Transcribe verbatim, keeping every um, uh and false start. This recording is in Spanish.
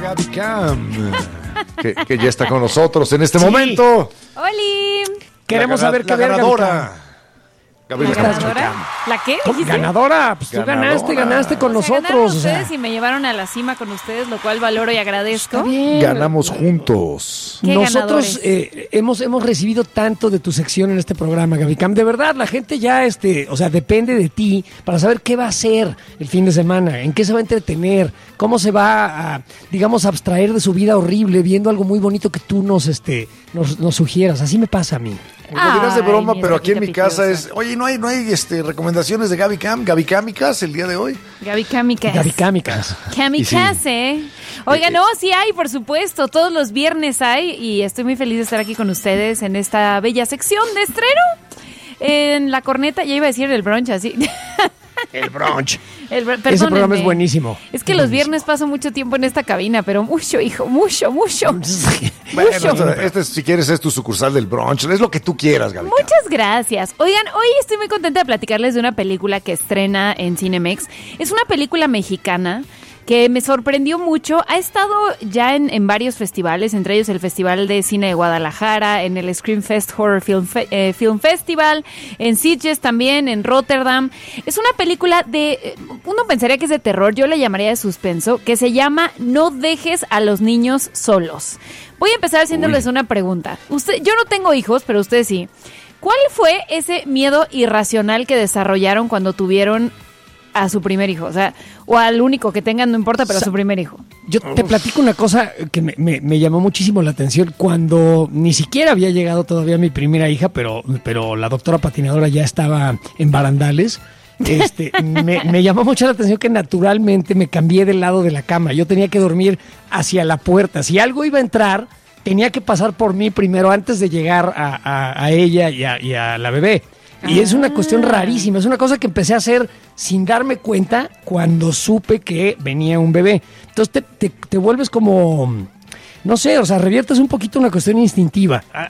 Gaby Cam, que, que ya está con nosotros en este sí. momento. ¡Holi! Queremos la, saber qué ver, ganadora. ¿La ganadora? ¿La qué? Ganadora, pues tú ganadora. ganaste, ganaste con o sea, nosotros. O sea. Ustedes y me llevaron a la cima con ustedes, lo cual valoro y agradezco. Bien. Ganamos juntos. Nosotros eh, hemos, hemos recibido tanto de tu sección en este programa, Gaby Cam. De verdad, la gente ya, este, o sea, depende de ti para saber qué va a hacer el fin de semana, en qué se va a entretener, cómo se va a, digamos, abstraer de su vida horrible viendo algo muy bonito que tú nos, este, nos, nos sugieras. Así me pasa a mí. No dirás de broma, pero aquí en mi casa es... Oye, ¿no hay, no hay este, recomendaciones de Gaby Cam? ¿Gaby Camicas el día de hoy? Gaby Camicas. Gaby Camicas. Camicas, ¿eh? Oiga, no, sí hay, por supuesto. Todos los viernes hay y estoy muy feliz de estar aquí con ustedes en esta bella sección de estreno. En la corneta, ya iba a decir el brunch, así... El brunch. El, Ese programa es buenísimo. Es que los viernes paso mucho tiempo en esta cabina, pero mucho, hijo, mucho, mucho. Bueno, mucho. Este, si quieres, es tu sucursal del brunch. Es lo que tú quieras, Gaby. Muchas gracias. Oigan, hoy estoy muy contenta de platicarles de una película que estrena en Cinemex. Es una película mexicana que me sorprendió mucho. Ha estado ya en, en varios festivales, entre ellos el Festival de Cine de Guadalajara, en el Screamfest Horror Film, Fe- eh, Film Festival, en Sitges también, en Rotterdam. Es una película de... Uno pensaría que es de terror, yo la llamaría de suspenso, que se llama No dejes a los niños solos. Voy a empezar haciéndoles Uy. una pregunta. Usted, yo no tengo hijos, pero ustedes sí. ¿Cuál fue ese miedo irracional que desarrollaron cuando tuvieron a su primer hijo? O sea, o al único que tengan, no importa, pero a su primer hijo. Yo te platico una cosa que me, me, me llamó muchísimo la atención cuando ni siquiera había llegado todavía mi primera hija, pero, pero la doctora patinadora ya estaba en barandales. Este, me, me llamó mucho la atención que naturalmente me cambié del lado de la cama. Yo tenía que dormir hacia la puerta. Si algo iba a entrar, tenía que pasar por mí primero antes de llegar a, a, a ella y a, y a la bebé. Y ah. es una cuestión rarísima, es una cosa que empecé a hacer sin darme cuenta cuando supe que venía un bebé. Entonces te, te, te vuelves como, no sé, o sea, reviertes un poquito una cuestión instintiva.